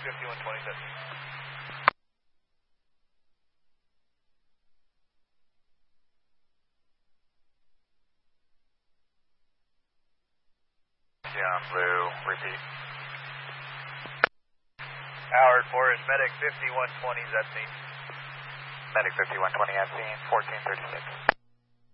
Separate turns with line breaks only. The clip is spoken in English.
5120, that's
John Blue, repeat.
Howard Forest, Medic 5120, that's me.
Medic 5120 at scene, 1436.